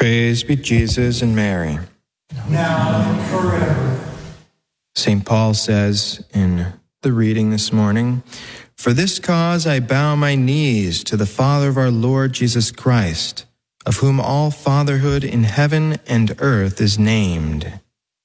Praise be Jesus and Mary. Now and forever. St. Paul says in the reading this morning, "For this cause I bow my knees to the Father of our Lord Jesus Christ, of whom all fatherhood in heaven and earth is named."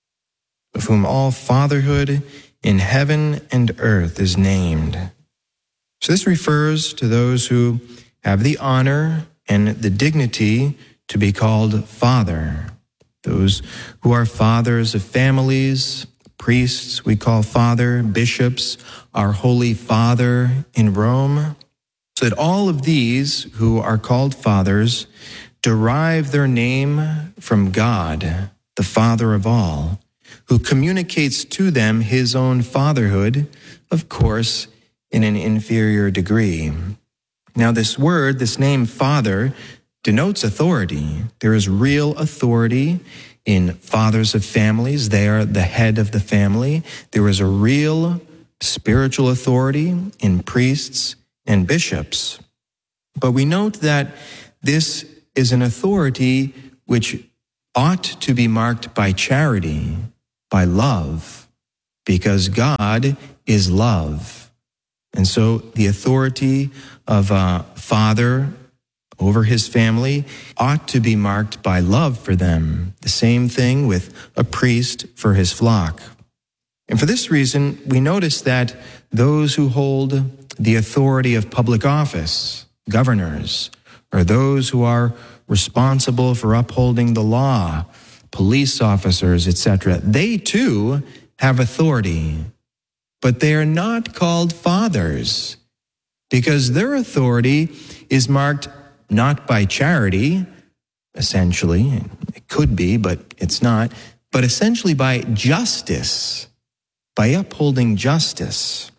Of whom all fatherhood in heaven and earth is named. So this refers to those who have the honor and the dignity to be called father. Those who are fathers of families, priests we call father, bishops, our Holy Father in Rome. So that all of these who are called fathers derive their name from God, the Father of all, who communicates to them his own fatherhood, of course, in an inferior degree. Now this word, this name father, denotes authority. There is real authority in fathers of families. They are the head of the family. There is a real spiritual authority in priests and bishops. But we note that this is an authority which ought to be marked by charity, by love, because God is love. And so the authority of a father over his family ought to be marked by love for them. The same thing with a priest for his flock. And for this reason, we notice that those who hold the authority of public office, governors, or those who are responsible for upholding the law, police officers, etc., they too have authority. But they are not called fathers because their authority is marked not by charity, essentially, it could be, but it's not, but essentially by justice, by upholding justice.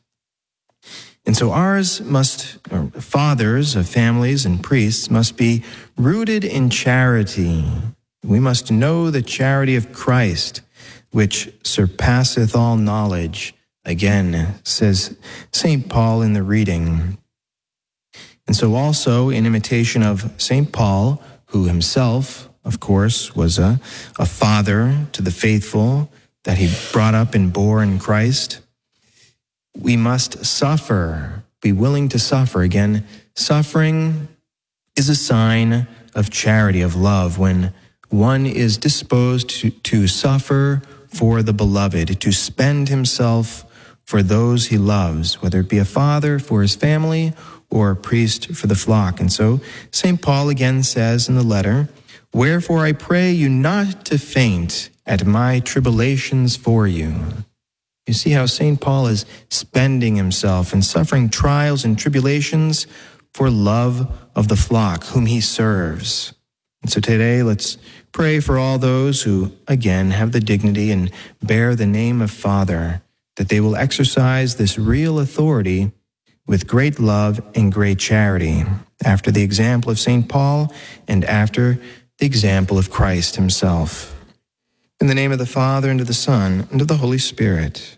And so fathers of families and priests must be rooted in charity. We must know the charity of Christ, which surpasseth all knowledge, again, says St. Paul in the reading. And so also, in imitation of St. Paul, who himself, of course, was a father to the faithful that he brought up and bore in Christ, we must suffer, be willing to suffer. Again, suffering is a sign of charity, of love, when one is disposed to suffer for the beloved, to spend himself for those he loves, whether it be a father for his family or a priest for the flock. And so St. Paul again says in the letter, "Wherefore I pray you not to faint at my tribulations for you." You see how St. Paul is spending himself and suffering trials and tribulations for love of the flock whom he serves. And so today let's pray for all those who, again, have the dignity and bear the name of Father, that they will exercise this real authority with great love and great charity, after the example of St. Paul and after the example of Christ himself. In the name of the Father, and of the Son, and of the Holy Spirit.